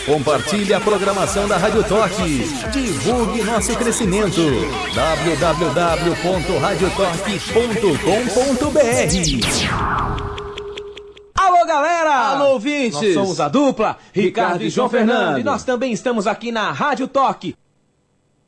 Compartilhe a programação da Rádio Toque. Divulgue nosso crescimento. www.radiotoque.com.br. Alô, galera! Alô, ouvintes! Nós somos a dupla Ricardo e João Fernando. E nós também estamos aqui na Rádio Toque.